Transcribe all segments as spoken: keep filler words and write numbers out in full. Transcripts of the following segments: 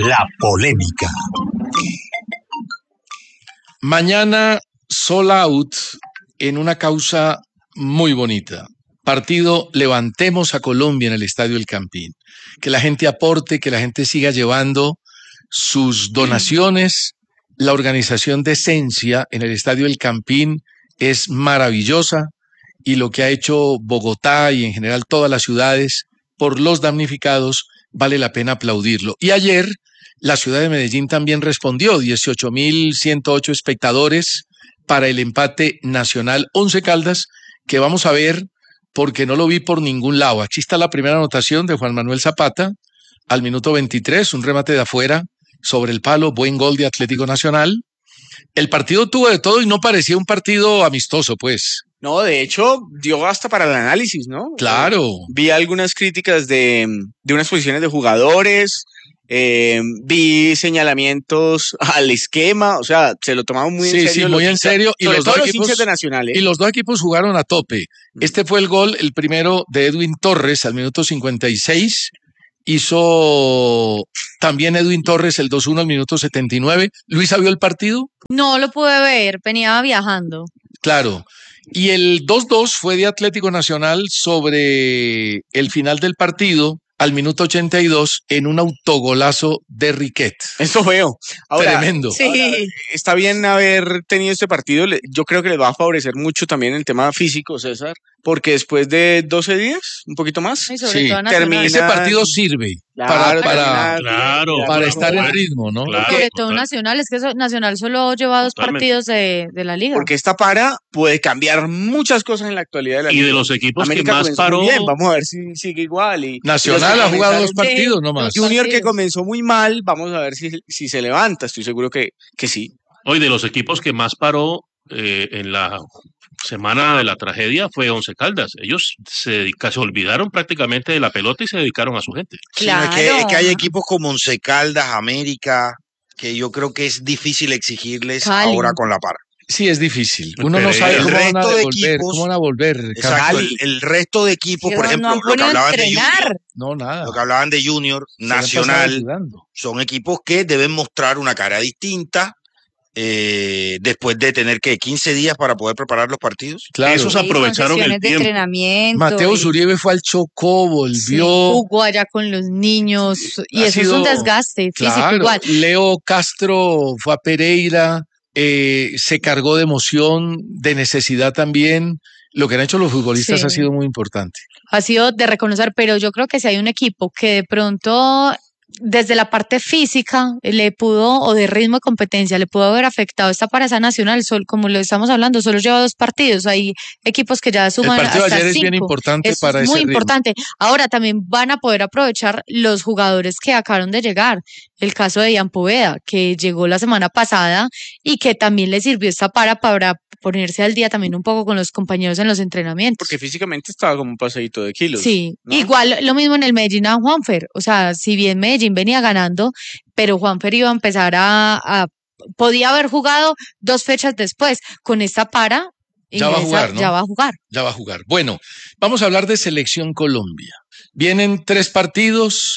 La polémica. Mañana sold out en una causa muy bonita. Partido Levantemos a Colombia en el Estadio El Campín. Que la gente aporte, que la gente siga llevando sus donaciones. La organización de Esencia en el Estadio El Campín es maravillosa y lo que ha hecho Bogotá y en general todas las ciudades por los damnificados vale la pena aplaudirlo. Y ayer la ciudad de Medellín también respondió, dieciocho mil ciento ocho espectadores para el empate nacional Once Caldas, que vamos a ver porque no lo vi por ningún lado. Aquí está la primera anotación de Juan Manuel Zapata al minuto veintitrés, un remate de afuera sobre el palo, buen gol de Atlético Nacional. El partido tuvo de todo y no parecía un partido amistoso, pues. No, de hecho, dio hasta para el análisis, ¿no? Claro. Eh, vi algunas críticas de, de unas posiciones de jugadores, eh, vi señalamientos al esquema, o sea, se lo tomaban muy sí, en serio. Sí, muy en serio. Y sobre los todo dos los equipos, hinchas de Nacional, ¿eh? Y los dos equipos jugaron a tope. Este fue el gol, el primero de Edwin Torres al minuto cincuenta y seis. Hizo también Edwin Torres el dos uno al minuto setenta y nueve. ¿Luisa vio el partido? No lo pude ver, venía viajando. Claro. Y el dos dos fue de Atlético Nacional sobre el final del partido al minuto ochenta y dos en un autogolazo de Riquet. Eso veo. Ahora, tremendo. Sí. Ahora, está bien haber tenido este partido. Yo creo que les va a favorecer mucho también el tema físico, César, porque después de doce días, un poquito más, Y sobre Sí, todo Nacional. termina- Ese partido sirve Claro, para, para, termina- Claro. para estar en Claro. ritmo, ¿no? Claro. Sobre todo total. Nacional, es que eso- Nacional solo lleva dos Totalmente. partidos de, de la liga. porque esta para puede cambiar muchas cosas en la actualidad de la Y liga. de los equipos América que más comenzó paró. muy bien, vamos a ver si sigue igual. Y, Nacional y los ha que jugado dos comenzaron- partidos Sí, nomás. dos Junior que partidos. comenzó muy mal, vamos a ver si, si se levanta. Estoy seguro que, que sí. Hoy de los equipos que más paró eh, en la semana de la tragedia fue Once Caldas. Ellos se, dedica- se olvidaron prácticamente de la pelota y se dedicaron a su gente. Sí, no, es, que, Claro. es que hay equipos como Once Caldas, América, que yo creo que es difícil exigirles Cali. ahora con la para. Sí, es difícil. Uno Pero no sabe el cómo van a resto de devolver, equipos- cómo van a volver. Exacto, Cali. el, el resto de equipos, Que por no ejemplo, han lo que podido hablaban de entrenar. Junior, No, nada. lo que hablaban de Junior, Se le han pasado Nacional, ayudando. son equipos que deben mostrar una cara distinta eh, después de tener que quince días para poder preparar los partidos. Claro. Esos Sí, con aprovecharon el sesiones de tiempo. entrenamiento. Mateo y- Zuribe fue al Chocó, sí, volvió. jugó allá con los niños. Y Ha eso es sido- un desgaste físico Claro. igual. Leo Castro fue a Pereira, eh, se cargó de emoción, de necesidad también. Lo que han hecho los futbolistas Sí. ha sido muy importante. Ha sido de reconocer, pero yo creo que si hay un equipo que de pronto desde la parte física le pudo, o de ritmo de competencia, le pudo haber afectado esta para esa nacional, sol, como lo estamos hablando, solo lleva dos partidos, hay equipos que ya El suman partido de hasta ayer es bien cinco. importante Eso para es ese muy ritmo. importante. Ahora también van a poder aprovechar los jugadores que acabaron de llegar. El caso de Ian Poveda, que llegó la semana pasada y que también le sirvió esta para para ponerse al día también un poco con los compañeros en los entrenamientos. Porque físicamente estaba como un paseíto de kilos. Sí, ¿no? igual lo mismo en el Medellín a Juanfer, o sea, si bien Medellín venía ganando, pero Juanfer iba a empezar a, a podía haber jugado dos fechas después, con esta para Ya va a ingresa- jugar, ¿no? ya va a jugar. Ya va a jugar. Bueno, vamos a hablar de Selección Colombia. Vienen tres partidos.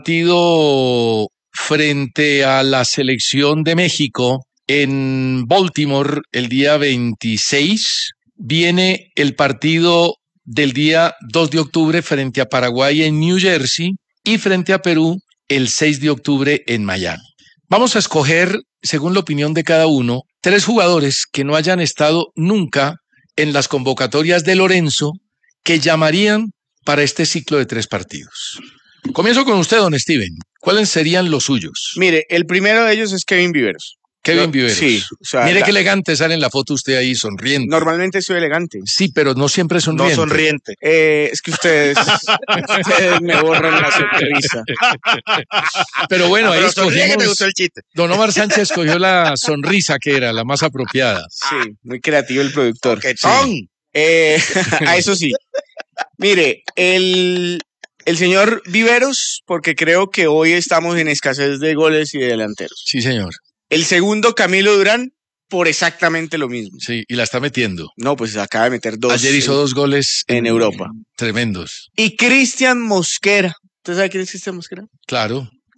Partido frente a la Selección de México en Baltimore el día veintiséis. Viene el partido del día dos de octubre frente a Paraguay en New Jersey y frente a Perú el seis de octubre en Miami. Vamos a escoger, según la opinión de cada uno, tres jugadores que no hayan estado nunca en las convocatorias de Lorenzo que llamarían para este ciclo de tres partidos. Comienzo con usted, don Steven. ¿Cuáles serían los suyos? Mire, el primero de ellos es Kevin Viveros. Kevin Yo- Viveros. Sí. O sea, Mire la- qué elegante sale en la foto usted ahí sonriendo. Normalmente soy elegante. Sí, pero no siempre sonriente. No sonriente. Eh, es que ustedes, ustedes me borran la sonrisa. Pero bueno, Ah, ahí pero sonríe que te escogimos. gustó el chiste. Don Omar Sánchez escogió la sonrisa que era la más apropiada. Sí, muy creativo el productor. Coquetón. Eh, a eso sí. Mire, el, el señor Viveros, porque creo que hoy estamos en escasez de goles y de delanteros. Sí, señor. El segundo, Camilo Durán, por exactamente lo mismo. Sí, y la está metiendo. No, pues acaba de meter dos. Ayer hizo en- dos goles en Europa. tremendos. Y Cristian Mosquera. ¿Usted sabe quién es Cristian Mosquera? Claro.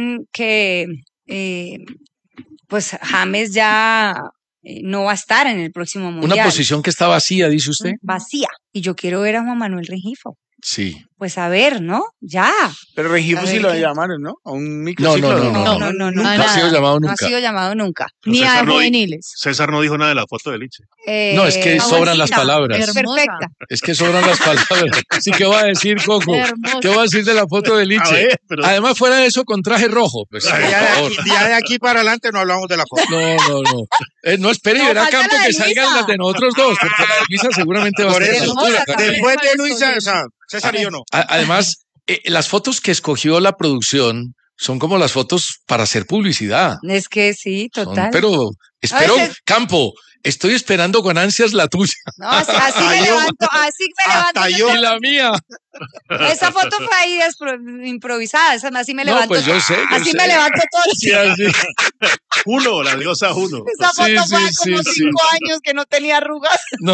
decían que eh, pues James ya eh, no va a estar en el próximo Una mundial. posición que está vacía, dice usted. Vacía. Y yo quiero ver a Juan Manuel Rengifo. Sí. Pues a ver, ¿no? Ya. Pero Rengifo A sí ver lo qué- llamaron, ¿no? A un No, microciclo. no, no, No, no. no, no, no. No ha nada. sido llamado No ha nunca. sido llamado nunca. Ni a César no, di- juveniles. César no dijo nada de la foto de Liche. No, es que Eh, sobran las Juancita, palabras. Es Hermosa. perfecta. Es que sobran las palabras. Sí, ¿qué va a decir, Coco? Hermosa. ¿Qué va a decir de la foto de A Liche? ver, pero Además, fuera de eso, con traje rojo. Pues, por Ya de, favor. aquí, ya de aquí para adelante no hablamos de la foto. No, no, no. Eh, no espere y No, verá falta Campo la de que salgan Luisa. las de nosotros dos, porque la de Luisa seguramente va a Por estar. eso, Hermosa también. después de Luisa, o sea, César y yo no. A- Además, eh, las fotos que escogió la producción son como las fotos para hacer publicidad. Es que sí, Son- total. pero espero, A veces- Campo, estoy esperando con ansias la tuya No, así, así me Hasta yo. levanto, así me levanto. Hasta yo. y la mía. Esa foto fue ahí despro- improvisada, esa- así me No, levanto. pues yo sé, yo así sé. me levanto todos los Sí, días. así. Juno, la diosa Juno. Esa Sí, foto fue sí, hace como sí, sí. cinco años que no tenía arrugas. No,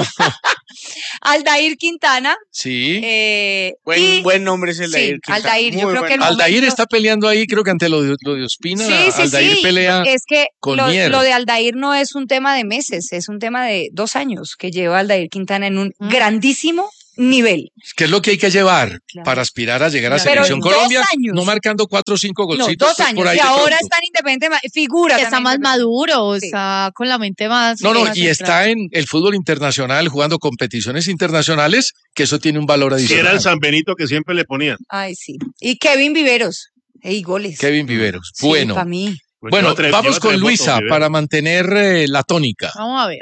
Aldair Quintana. sí. Eh, Buen, y, buen nombre es el de sí, Aldair. Quintana. Aldair, yo Muy creo buen que el nombre. Aldair momento- está peleando ahí, creo que ante lo de, lo de Ospina. Sí, sí, Aldair sí. pelea. Es que con lo, Mier. lo de Aldair no es un tema de meses, es un tema de dos años que lleva Aldair Quintana en un Mm. grandísimo nivel. ¿Qué es lo que hay que llevar Claro. para aspirar a llegar a Pero Selección dos Colombia? años. No marcando cuatro o cinco No, golcitos dos años. por ahí Y de ahora pronto. está en Independiente, ma- figura. Que está también. más maduro, Sí. está con la mente más. No, no, más y centrada. está en el fútbol internacional, jugando competiciones internacionales, que eso tiene un valor Si adicional. era el San Benito que siempre le ponían. Ay, sí. Y Kevin Viveros. Ey, goles. Kevin Viveros. Sí, Bueno, para mí. Pues bueno, lleva tres- vamos lleva con tres Luisa votos, para mantener eh, la tónica. Vamos a ver.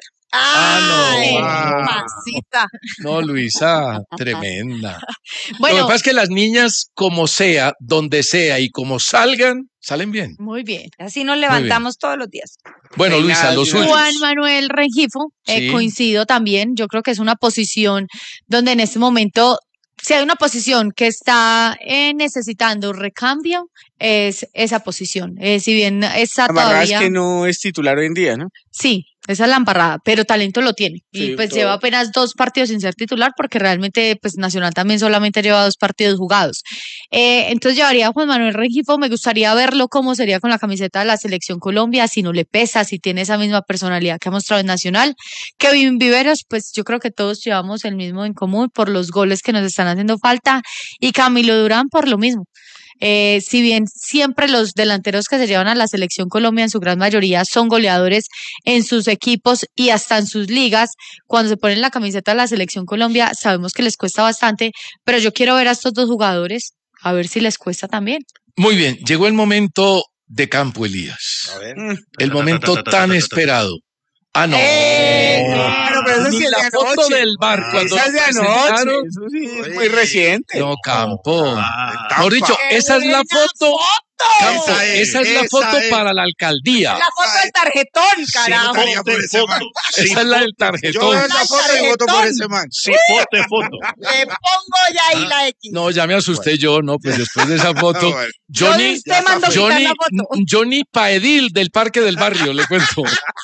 Ah, Ay, no. mamacita. No, Luisa, tremenda. Lo que Bueno, pasa es que las niñas, como sea, donde sea y como salgan, salen bien. muy bien. Así nos levantamos todos los días. Bueno, Reina Luisa, de lo ciudades. suyo. Juan Manuel Rengifo, eh, Sí. coincido también. Yo creo que es una posición donde en este momento, si hay una posición que está eh, necesitando recambio, es esa posición. Eh, si bien está Amarrás todavía. que no es titular hoy en día, ¿no? Sí, esa es la embarrada, pero talento lo tiene. Y Sí, pues todo. lleva apenas dos partidos sin ser titular porque realmente pues Nacional también solamente lleva dos partidos jugados. Eh, entonces llevaría a Juan Manuel Rengifo, me gustaría verlo cómo sería con la camiseta de la Selección Colombia, si no le pesa, si tiene esa misma personalidad que ha mostrado en Nacional. Kevin Viveros, pues yo creo que todos llevamos el mismo en común por los goles que nos están haciendo falta y Camilo Durán por lo mismo. Eh, si bien siempre los delanteros que se llevan a la Selección Colombia en su gran mayoría son goleadores en sus equipos y hasta en sus ligas, cuando se ponen la camiseta de la Selección Colombia sabemos que les cuesta bastante, pero yo quiero ver a estos dos jugadores a ver si les cuesta también. Muy bien, llegó el momento de Campo Elías. A ver. El momento tan esperado. Ah, no. Eh, claro, pero eso Ni sí es la de foto anoche. del bar cuando Esa es de lo anoche. presentaron. Eso sí es Oye. muy reciente. No, Campo. Ah, Mejor dicho, ¡Qué esa es la buena foto. Campo, Esa es, esa es la esa foto es. para la alcaldía. La foto del tarjetón, carajo. votaría por ese man. Esa es la del Yo tarjetón. veo esa foto y voto por ese man. Sí, foto, foto. Le pongo ya ahí la X. No, ya me asusté yo, ¿no? Pues después de esa foto. Bueno. Johnny, Usted mandó quitar Johnny, la foto. Johnny Paedil del Parque del Barrio, le cuento.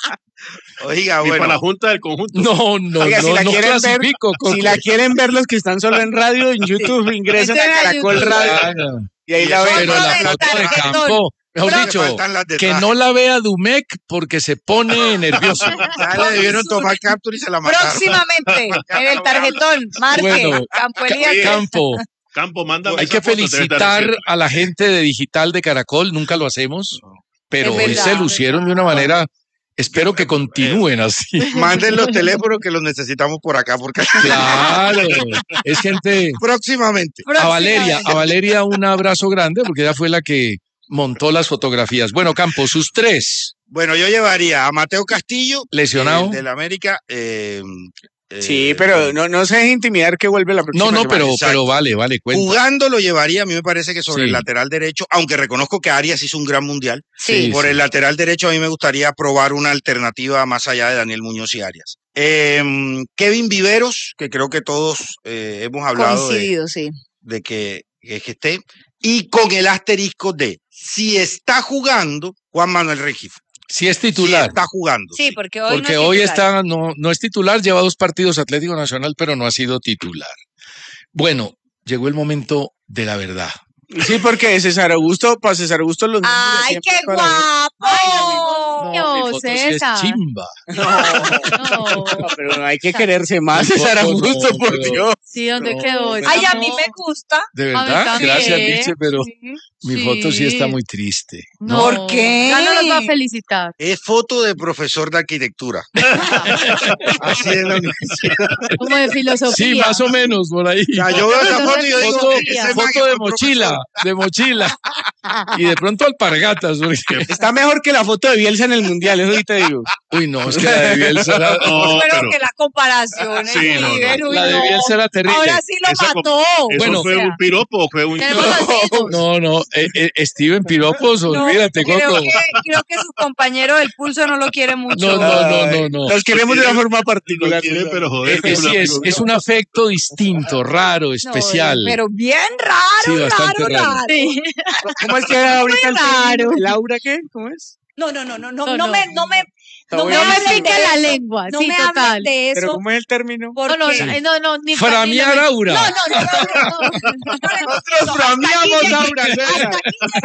Oiga, Ni para la bueno. junta del conjunto. No, no, Oiga, no, si la no quieren ver, clasifico. Coco. Si la quieren ver los que están solo en radio, en YouTube, ingresan a Entren a Caracol YouTube. Radio Claro. y ahí la ven. Pero la del foto de tarjetón. Campo, mejor Pero- dicho, Faltan las de que traje. no la vea Dumec porque se pone nervioso. Ya le debieron tomar captura y se la mataron. Próximamente, en el tarjetón, marque, Bueno, Campo Elías. Oye, Campo, Campo, mándame hay esa que foto, debe estar felicitar haciendo. a la gente de Digital de Caracol, nunca lo hacemos, pero Es hoy verdad, se lucieron de una manera, espero que continúen así. Manden los teléfonos que los necesitamos por acá, porque Claro, es gente. próximamente. A Valeria, a Próximamente. Valeria un abrazo grande porque ella fue la que montó las fotografías. Bueno, Campo, sus tres. Bueno, yo llevaría a Mateo Castillo, Lesionado. eh, del América. eh, eh, Sí, pero no, no se deje intimidar que vuelve la próxima No, no, semana. pero, exacto. pero vale, vale, cuenta. Jugando lo llevaría, a mí me parece que sobre Sí. el lateral derecho, aunque reconozco que Arias hizo un gran mundial. Sí. Por el lateral derecho a mí me gustaría probar una alternativa más allá de Daniel Muñoz y Arias. Eh, Kevin Viveros, que creo que todos eh, hemos hablado de, Coincidido, sí. de que, que, que esté, y con el asterisco de si está jugando Juan Manuel Rengifo. Si es Si titular. está jugando. Sí, sí. porque hoy Porque no es hoy titular. está, no, no es titular, lleva dos partidos Atlético Nacional, pero no ha sido titular. Bueno, llegó el momento de la verdad. Sí, porque César Augusto, para César Augusto los números ¡Ay, siempre qué toda la vida. guapo! No, mi foto sí es César. chimba. No, No. no, pero no hay que quererse más, No, César no, Augusto, no, por pero- Dios. Sí, ¿dónde No, quedó? pero- Ay, a mí No. me gusta. De A mí verdad, también. gracias, Liche, pero Sí. mi Sí. foto sí está muy triste. No. ¿Por qué? Ya no los va a felicitar. Es foto de profesor de arquitectura. Así es la universidad. Como de filosofía. Sí, más o menos, por ahí. O sea, yo veo esa foto y yo digo, Foto, ese man que foto de fue mochila, profesor. de mochila. Y de pronto alpargatas. porque- Está mejor que la foto de Bielsa en el Mundial, eso sí te digo. Uy, no, es que la de Bielsa era, No, pero, pero que la comparación es Sí, no, no. River, uy, la de no. Bielsa era terrible. Ahora sí lo Esa com- mató. ¿eso Bueno, fue O sea, un piropo o fue un Tenemos los mismos. No, no, eh, eh, Steven Piropos, no, olvídate, creo Coco. que, creo que su compañero del pulso no lo quiere mucho. No, no, no, no, no. Los queremos de una forma Lo particular. quiere, pero joder. Eh, que eh, un sí, es, amigo es mío. un afecto distinto, raro, No, especial. pero bien Sí, raro, bastante raro, raro. raro. Sí. ¿Cómo es que era ahorita el raro. término? ¿Laura qué? ¿Cómo es? No, no, no, no, no, No, no, no. me, no me, Está no me buenísimo. No me hablen pique de la eso. lengua. No Sí, me total. hablen de ¿Pero eso. cómo es el término? Porque... No, no, no, no, ni Framear Fanny, no me- aura. No, no, no, no, no, no, Nosotros frameamos Laura, César.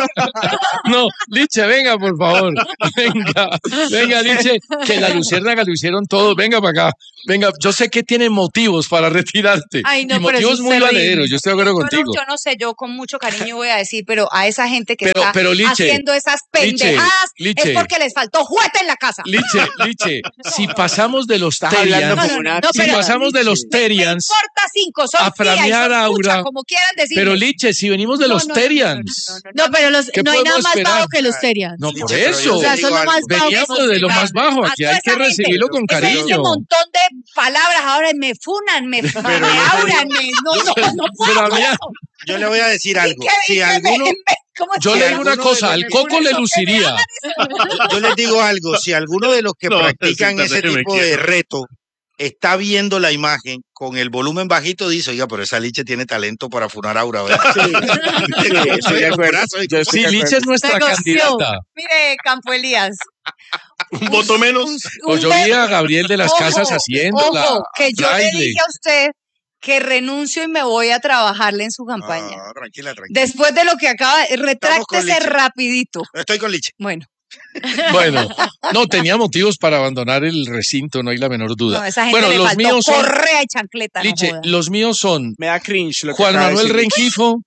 No, Liche, venga, por favor. Venga, venga, Liche, que la luciérnaga lo hicieron todos. Venga para acá. Venga, yo sé que tiene motivos para retirarte. Ay, no, y pero motivos eso muy es terrible. valederos, yo estoy de acuerdo Yo no, contigo. yo no sé, yo con mucho cariño voy a decir, pero a esa gente que Pero- está pero, Liche, haciendo esas Liche, pendejadas Liche. es porque les faltó juguete en la casa. Liche, Liche, si pasamos de los Estás hablando Terians, como una no, si pero- pasamos de los Me Terians, importa cinco, son a tía y framear son aura, pucha, como quieran decir. pero Liche, si venimos de los Terians. No, pero los, ¿Qué no hay nada podemos más esperar? bajo que los Terians. No, Liche, por pero yo eso. O sea, te son digo lo más algo. bajo. Veníamos de lo más bajo, A aquí toda hay que esa gente, recibirlo con ese- Ese cariño. montón de palabras ahora me funan, me, me auran, me, no, no, no puedo. Pero a mí- Yo le voy a decir algo. ¿Y qué- Si y qué alguno, me- me- cómo es Yo que le me- digo una alguno de cosa, los al que Coco por le eso que me luciría. yo les digo algo, si alguno de los que No, practican ese siéntate, me tipo de quiero. reto está viendo la imagen con el volumen bajito, dice, oiga, pero esa Liche tiene talento para funar aura, ¿verdad? Sí, sí, estoy de acuerdo. Yo estoy Sí, de Liche acuerdo. es nuestra Negoció. candidata. Mire, Campo Elías. Un voto menos. un- O un yo de- vi a Gabriel de las Ojo, Casas haciendo la Ojo, que yo le braille. dije a usted que renuncio y me voy a trabajarle en su campaña. No, tranquila, tranquila. Después de lo que acaba, retráctese Licha. rapidito. Estoy con Liche. Bueno, Bueno, no tenía motivos para abandonar el recinto, no hay la menor duda. no, esa gente Bueno, le los faltó míos son, correa y chancleta. no Liche, joda. los míos son Me da cringe lo que Juan acaba de Manuel decir. Rengifo,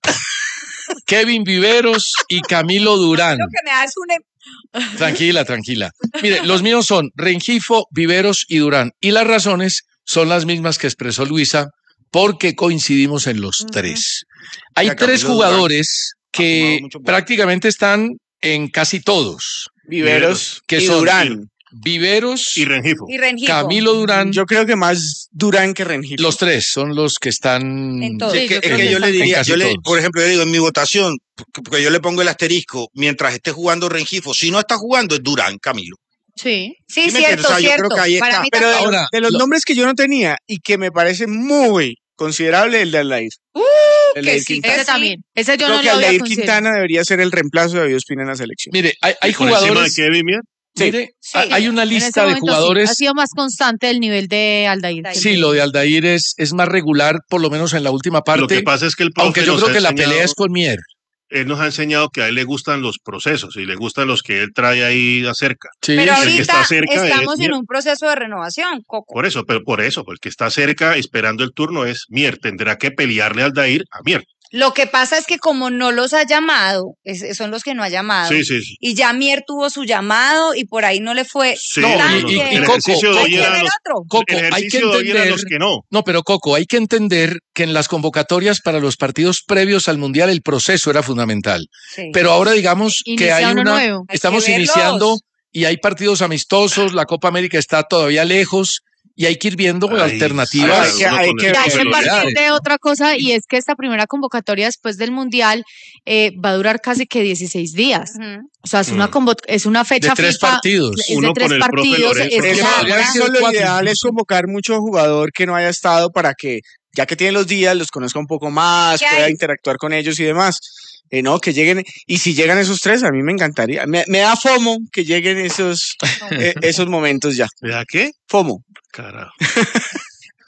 Kevin Viveros y Camilo Durán. Lo que me da es un... em- Tranquila, tranquila. Mire, los míos son Rengifo, Viveros y Durán. Y las razones son las mismas que expresó Luisa, porque coincidimos en los tres. Hay Mira, tres Camilo jugadores ha que fumado mucho porro. prácticamente están en casi todos. Viveros que y son Durán. Viveros, Y Rengifo. Y Rengifo. Camilo Durán, Yo creo que más Durán que Rengifo. los tres son los que están... En todo. Sí, Sí, es que, yo es creo que que yo le están diría, casi yo le, todos. por ejemplo, yo digo en mi votación, porque yo le pongo el asterisco, mientras esté jugando Rengifo, si no está jugando es Durán, Camilo. Sí. Sí, ¿Sí me entiendes? cierto, O sea, yo cierto. creo que ahí Para está. mí Pero de, también. los- Ahora, de los lo- nombres que yo no tenía y que me parece muy considerable, el de Aldair. Uh, El que de sí, Quintana. que Ese sí. también. Ese yo Creo no que lo había Aldair considerado. Quintana debería ser el reemplazo de David Ospina en la selección. Mire, hay, hay Por encima de jugadores... Kevin Mier. Sí. Mire, Sí. hay una En ese lista de momento sí, jugadores... ha sido más constante el nivel de Aldair. Sí, lo de Aldair es, es más regular, por lo menos en la última Lo parte. que pasa es que el profe Aunque yo nos creo ha que la enseñado- pelea es con Mier. Él nos ha enseñado que a él le gustan los procesos y le gustan los que él trae ahí acerca. Sí, Pero el que ahorita está cerca estamos es en Mier. un proceso de renovación, Coco. Por eso, pero por eso, el que está cerca esperando el turno es Mier. Tendrá que pelearle al Dair a Mier. Lo que pasa es que como no los ha llamado, es- son los que no ha llamado, Sí, sí, sí. y ya Mier tuvo su llamado y por ahí no le fue Sí, No, tan y- y- bien. y el Coco, ejercicio de Hay hoy que era ver los, otro. Coco, el hay que ejercicio de hoy era entender... los que no. No, pero Coco, hay que entender que en las convocatorias para los partidos previos al Mundial el proceso era fundamental. Sí. Pero ahora digamos que Inicia hay uno una... nuevo. Hay Estamos que verlos. iniciando y hay partidos amistosos, la Copa América está todavía lejos y hay que ir viendo Ay, alternativas. hay que- uno hay con que- el Ya hay profe que lo partir Loreal. de otra cosa y es que esta primera convocatoria después del Mundial eh, va a durar casi que dieciséis días. Ujú. O sea, es una, Mm. convo- es una fecha De tres FIFA, partidos. Es Uno de tres con el profe partidos. Lorenzo. es Por eso, Claro, por podrían eso ser lo cuatro ideal es incluso. convocar mucho jugador que no haya estado para que, ya que tiene los días, los conozca un poco más, ¿Qué pueda hay? interactuar con ellos y demás. Eh, no, que lleguen, y si llegan esos tres, a mí me encantaría. Me, me da FOMO que lleguen esos, eh, esos momentos ya. ¿Ya qué? FOMO. Carajo.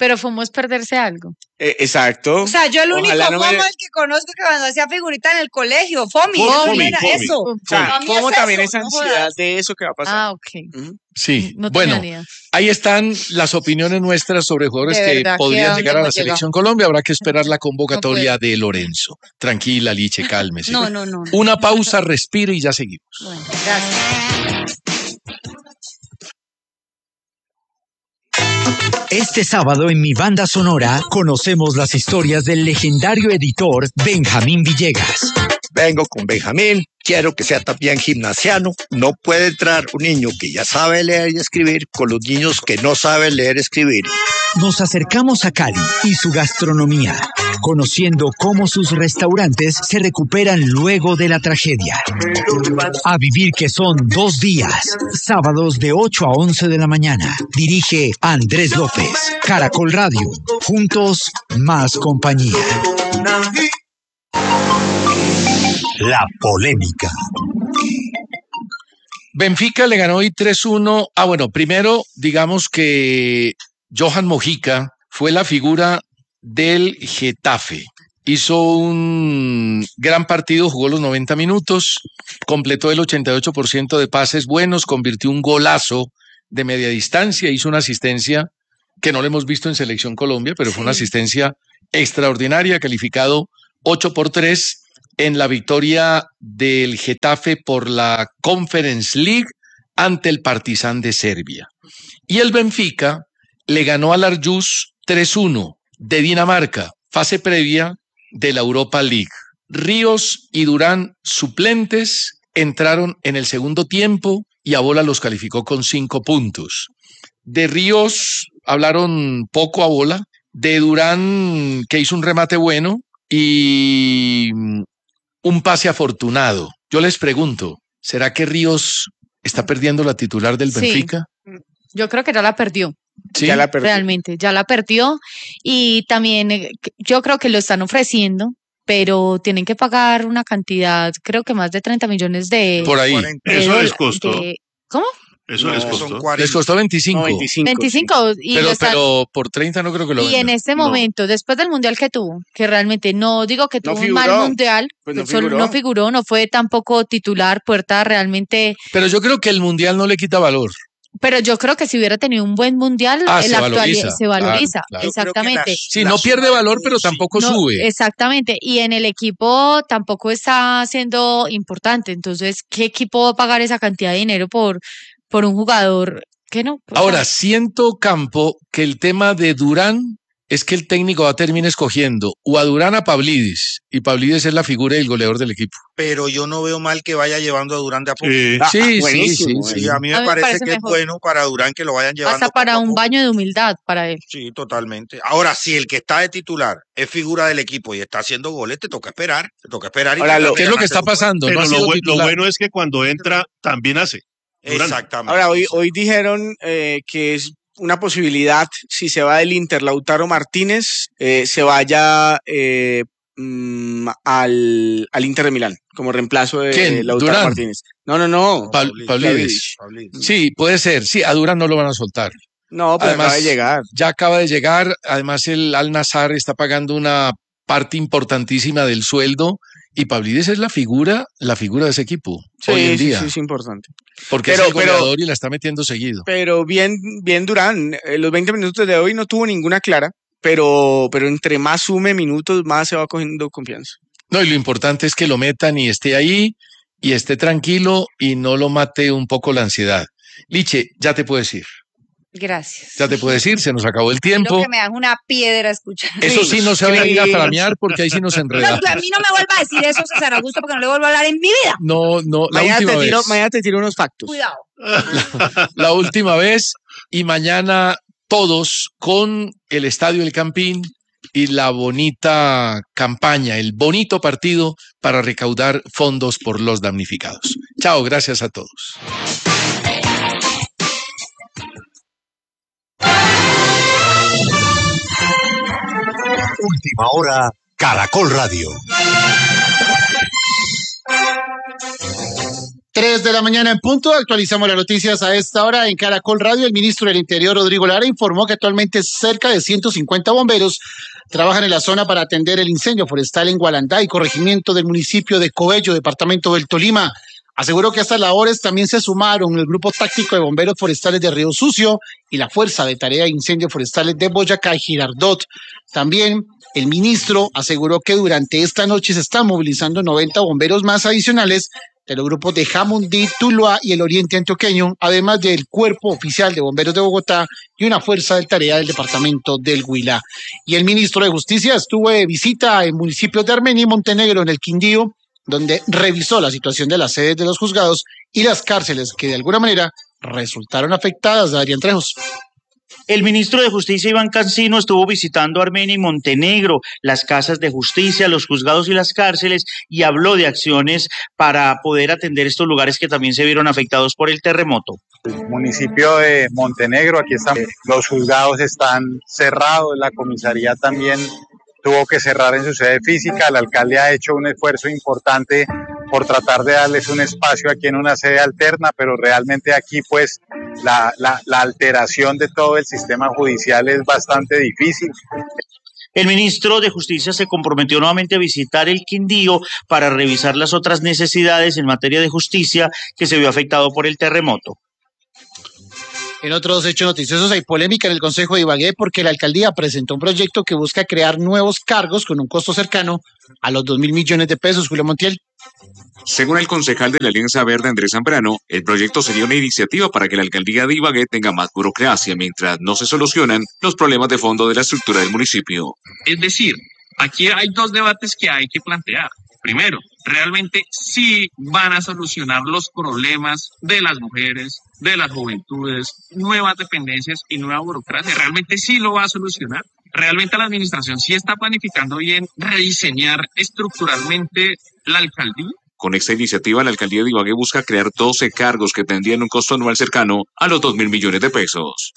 Pero fumo es perderse algo. Eh, exacto. O sea, yo el único Ojalá no me- FOMO el que conozco que cuando hacía figurita en el colegio, FOMI, Fomi, FOMI era Fomi. eso. O sea, FOMI como es también eso, esa no ansiedad jodas. de eso que va a pasar. Ah, ok. Ujú. Sí, No bueno, tenía ni idea. ahí están las opiniones nuestras sobre jugadores De que verdad, que podrían a dónde llegar a la hemos llegado. selección Colombia. Habrá que esperar la convocatoria No de Lorenzo. Tranquila, Liche, cálmese. No, no, no. no. Una pausa, respire y ya seguimos. Bueno, gracias. Este sábado en Mi Banda Sonora conocemos las historias del legendario editor Benjamín Villegas. Vengo con Benjamín, quiero que sea también gimnasiano. No puede entrar un niño que ya sabe leer y escribir con los niños que no saben leer y escribir. Nos acercamos a Cali y su gastronomía, conociendo cómo sus restaurantes se recuperan luego de la tragedia. A vivir que son dos días, sábados de ocho a once de la mañana. Dirige Andrés López, Caracol Radio. Juntos, más compañía. La polémica. Benfica le ganó hoy tres uno. Ah, bueno, primero digamos que Johan Mojica fue la figura del Getafe. Hizo un gran partido, jugó los noventa minutos, completó el ochenta y ocho por ciento de pases buenos, convirtió un golazo de media distancia, hizo una asistencia que no lo hemos visto en Selección Colombia, pero fue una asistencia extraordinaria, calificado ocho por tres en la victoria del Getafe por la Conference League ante el Partizan de Serbia. Y el Benfica le ganó al Aarhus tres uno de Dinamarca, fase previa de la Europa League. Ríos y Durán, suplentes, entraron en el segundo tiempo y Abola los calificó con cinco puntos. De Ríos hablaron poco Abola, de Durán, que hizo un remate bueno, y un pase afortunado. Yo les pregunto, ¿será que Ríos está perdiendo la titular del Sí. Benfica? Yo creo que ya la perdió. Sí. Ya la perdí. Realmente, ya la perdió y también eh, yo creo que lo están ofreciendo, pero tienen que pagar una cantidad, creo que más de treinta millones de... Por ahí. de Eso les dola- costó. de- ¿Cómo? Eso No, les son costó. cuarenta. Les costó veinticinco. No, veinticinco. veinticinco y, pero, lo están- pero por treinta no creo que lo y vendan. en este No. momento, después del mundial que tuvo, que realmente no digo que No tuvo un mal figuró. mundial, Pues no solo figuró. no figuró, no fue tampoco titular, Puerta realmente, Pero yo creo que el Mundial no le quita valor. pero yo creo que si hubiera tenido un buen mundial, Ah, en se la actualidad valoriza. se valoriza, Claro, claro. Yo creo que exactamente. las- Sí, la no suma pierde de valor, todo, pero sí. tampoco No, sube. exactamente. Y en el equipo tampoco está siendo importante. Entonces, ¿qué equipo va a pagar esa cantidad de dinero por, por un jugador que no? O Ahora, sea, siento, Campo, que el tema de Durán es que el técnico va a terminar escogiendo o a Durán a Pavlidis, y Pavlidis es la figura y el goleador del equipo. Pero yo no veo mal que vaya llevando a Durán de a poco. Sí. Ah, Sí, sí, buenísimo, sí, Sí, a mí me A mí me parece, parece que mejor. es bueno para Durán que lo vayan llevando. hasta para poco a un poco. baño de humildad para él. Sí, totalmente. Ahora, si el que está de titular es figura del equipo y está haciendo goles, te toca esperar. Te toca esperar. Y Ahora, tratar lo- de ¿Qué es lo que ganarte está tu puesto. pasando? Pero No ha lo, sido bue- lo titular. bueno es que cuando entra también hace. Durán. Exactamente. Ahora, hoy, hoy dijeron eh, que es una posibilidad, si se va del Inter Lautaro Martínez, eh, se vaya eh, mm, al, al Inter de Milán, como reemplazo de ¿Quién? Lautaro ¿Durán? Martínez. No, no, no. Pa- Pavlidis. Pavlidis. Pavlidis. Sí, puede ser. Sí, a Durán no lo van a soltar. No, pero Además, acaba de llegar. Ya acaba de llegar. Además, el Al Nassr está pagando una parte importantísima del sueldo. Y Pavlidis es la figura, la figura de ese equipo Sí, hoy en sí, día. sí, es importante. Porque Pero- es el pero- goleador y la está metiendo seguido. Pero bien, bien Durán, eh, los veinte minutos de hoy no tuvo ninguna clara, pero, pero entre más sume minutos, más se va cogiendo confianza. No, y lo importante es que lo metan y esté ahí y esté tranquilo y no lo mate un poco la ansiedad. Liche, ya te puedes ir. Gracias. Ya te puedes ir, se nos acabó el Quiero tiempo. que me dan una piedra escuchar. Eso sí, no se va a venir a Sí. flamear porque ahí sí nos No, enredamos. tú a mí no me vuelva a decir eso, César Augusto, porque no le vuelvo a hablar en mi vida. No, no, la Mañana última te, tiro, vez. mañana te tiro unos factos. Cuidado. La última vez y mañana todos con el Estadio El Campín y la bonita campaña, el bonito partido para recaudar fondos por los damnificados. Chao, gracias a todos. Última hora, Caracol Radio. Tres de la mañana en punto, actualizamos las noticias a esta hora en Caracol Radio. El ministro del Interior, Rodrigo Lara, informó que actualmente cerca de ciento cincuenta bomberos trabajan en la zona para atender el incendio forestal en Gualandá y corregimiento del municipio de Coello, departamento del Tolima. Aseguró que a estas labores también se sumaron el Grupo Táctico de Bomberos Forestales de Río Sucio y la Fuerza de Tarea de Incendios Forestales de Boyacá y Girardot. También el ministro aseguró que durante esta noche se están movilizando noventa bomberos más adicionales de los grupos de Jamundí, Tuluá y el Oriente Antioqueño, además del Cuerpo Oficial de Bomberos de Bogotá y una fuerza de tarea del departamento del Huila. Y el ministro de Justicia estuvo de visita en municipios de Armenia y Montenegro, en el Quindío, donde revisó la situación de las sedes de los juzgados y las cárceles que de alguna manera resultaron afectadas. Adrián Trejos. El ministro de Justicia, Iván Cancino, estuvo visitando Armenia y Montenegro, las casas de justicia, los juzgados y las cárceles, y habló de acciones para poder atender estos lugares que también se vieron afectados por el terremoto. El municipio de Montenegro, aquí están, los juzgados están cerrados, la comisaría también tuvo que cerrar en su sede física. El alcalde ha hecho un esfuerzo importante por tratar de darles un espacio aquí en una sede alterna, pero realmente aquí pues la, la, la alteración de todo el sistema judicial es bastante difícil. El ministro de Justicia se comprometió nuevamente a visitar el Quindío para revisar las otras necesidades en materia de justicia que se vio afectado por el terremoto. En otros hechos noticiosos hay polémica en el Consejo de Ibagué porque la alcaldía presentó un proyecto que busca crear nuevos cargos con un costo cercano a los dos mil millones de pesos. Julio Montiel. Según el concejal de la Alianza Verde, Andrés Zambrano, el proyecto sería una iniciativa para que la alcaldía de Ibagué tenga más burocracia mientras no se solucionan los problemas de fondo de la estructura del municipio. Es decir, aquí hay dos debates que hay que plantear. Primero, realmente sí van a solucionar los problemas de las mujeres, de las juventudes, nuevas dependencias y nueva burocracia. Realmente sí lo va a solucionar. Realmente la administración sí está planificando bien rediseñar estructuralmente la alcaldía. Con esta iniciativa, la alcaldía de Ibagué busca crear doce cargos que tendrían un costo anual cercano a los dos mil millones de pesos.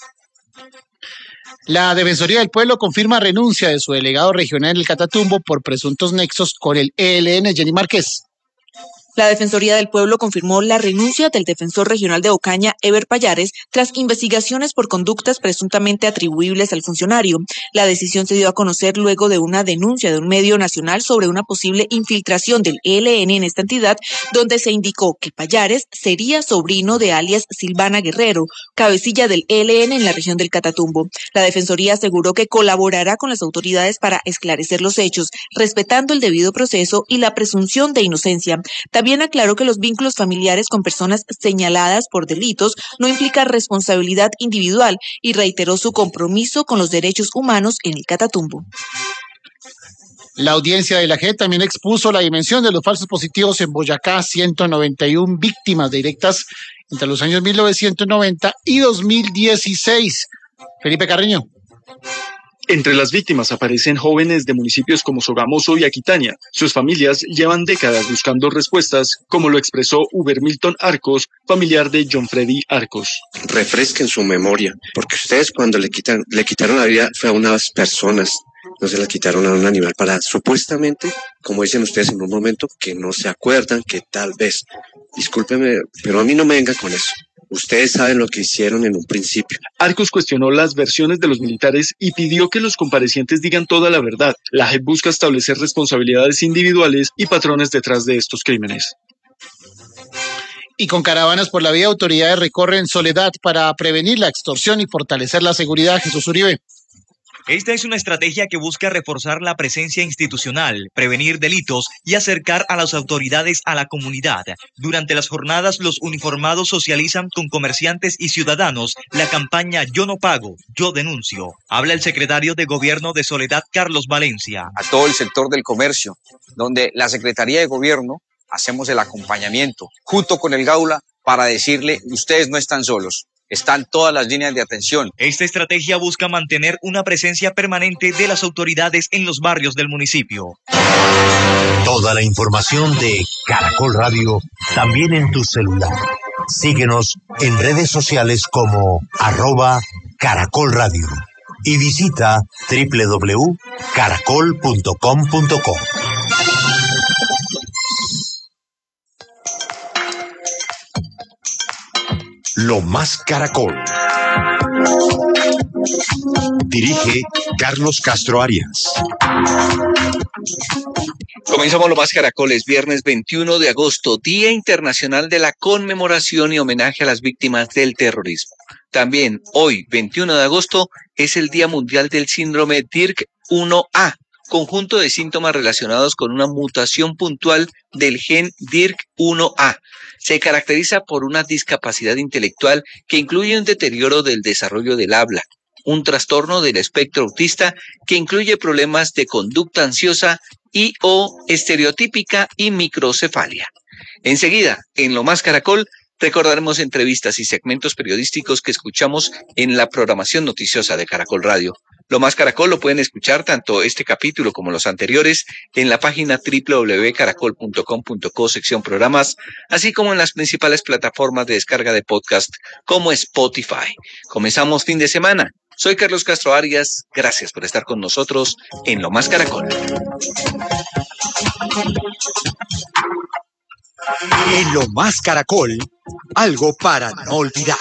La Defensoría del Pueblo confirma renuncia de su delegado regional en el Catatumbo por presuntos nexos con el E L N. Jenny Márquez. La Defensoría del Pueblo confirmó la renuncia del defensor regional de Ocaña, Ever Payares, tras investigaciones por conductas presuntamente atribuibles al funcionario. La decisión se dio a conocer luego de una denuncia de un medio nacional sobre una posible infiltración del E L N en esta entidad, donde se indicó que Payares sería sobrino de alias Silvana Guerrero, cabecilla del E L N en la región del Catatumbo. La Defensoría aseguró que colaborará con las autoridades para esclarecer los hechos, respetando el debido proceso y la presunción de inocencia. También aclaró que los vínculos familiares con personas señaladas por delitos no implican responsabilidad individual y reiteró su compromiso con los derechos humanos en el Catatumbo. La audiencia de la J E P también expuso la dimensión de los falsos positivos en Boyacá, ciento noventa y una víctimas directas entre los años mil novecientos noventa y dos mil dieciséis. Felipe Carreño. Entre las víctimas aparecen jóvenes de municipios como Sogamoso y Aquitania. Sus familias llevan décadas buscando respuestas, como lo expresó Uber Milton Arcos, familiar de John Freddy Arcos. Refresquen su memoria, porque ustedes cuando le quitan, le quitaron la vida fue a unas personas, no se la quitaron a un animal para, supuestamente, como dicen ustedes en un momento, que no se acuerdan, que tal vez, discúlpeme, pero a mí no me venga con eso. Ustedes saben lo que hicieron en un principio. Arcos cuestionó las versiones de los militares y pidió que los comparecientes digan toda la verdad. La J E P busca establecer responsabilidades individuales y patrones detrás de estos crímenes. Y con caravanas por la vía, autoridades recorren Soledad para prevenir la extorsión y fortalecer la seguridad. Jesús Uribe. Esta es una estrategia que busca reforzar la presencia institucional, prevenir delitos y acercar a las autoridades a la comunidad. Durante las jornadas, los uniformados socializan con comerciantes y ciudadanos la campaña Yo no pago, yo denuncio. Habla el secretario de Gobierno de Soledad, Carlos Valencia. A todo el sector del comercio, donde la Secretaría de Gobierno hacemos el acompañamiento junto con el Gaula para decirle, ustedes no están solos. Están todas las líneas de atención. Esta estrategia busca mantener una presencia permanente de las autoridades en los barrios del municipio. Toda la información de Caracol Radio también en tu celular. Síguenos en redes sociales como arroba Caracol Radio y visita doble u doble u doble u punto caracol punto com punto co. Lo Más Caracol. Dirige Carlos Castro Arias. Comenzamos Lo Más Caracol, es viernes veintiuno de agosto, Día Internacional de la Conmemoración y Homenaje a las Víctimas del Terrorismo. También hoy, veintiuno de agosto, es el Día Mundial del Síndrome D I R C uno A, conjunto de síntomas relacionados con una mutación puntual del gen D I R C uno A. Se caracteriza por una discapacidad intelectual que incluye un deterioro del desarrollo del habla, un trastorno del espectro autista que incluye problemas de conducta ansiosa y o estereotípica y microcefalia. Enseguida, en Lo Más Caracol, recordaremos entrevistas y segmentos periodísticos que escuchamos en la programación noticiosa de Caracol Radio. Lo Más Caracol lo pueden escuchar tanto este capítulo como los anteriores en la página doble u doble u doble u punto caracol punto com punto co sección programas, así como en las principales plataformas de descarga de podcast como Spotify. Comenzamos fin de semana. Soy Carlos Castro Arias. Gracias por estar con nosotros en Lo Más Caracol. En Lo Más Caracol, algo para no olvidar.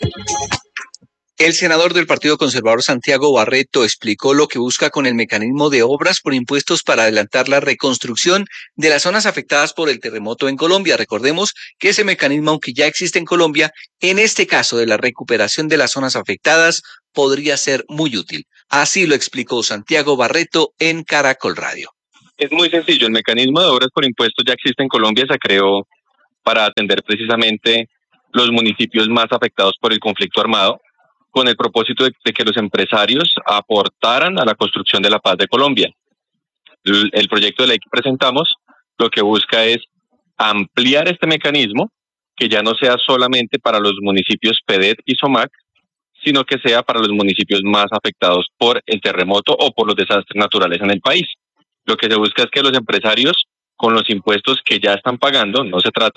El senador del Partido Conservador Santiago Barreto explicó lo que busca con el mecanismo de obras por impuestos para adelantar la reconstrucción de las zonas afectadas por el terremoto en Colombia. Recordemos que ese mecanismo, aunque ya existe en Colombia, en este caso de la recuperación de las zonas afectadas, podría ser muy útil. Así lo explicó Santiago Barreto en Caracol Radio. Es muy sencillo, el mecanismo de obras por impuestos ya existe en Colombia, se creó para atender precisamente los municipios más afectados por el conflicto armado, con el propósito de, de que los empresarios aportaran a la construcción de la paz de Colombia. El, el proyecto de ley que presentamos lo que busca es ampliar este mecanismo, que ya no sea solamente para los municipios P D E T y SOMAC, sino que sea para los municipios más afectados por el terremoto o por los desastres naturales en el país. Lo que se busca es que los empresarios, con los impuestos que ya están pagando, no se trata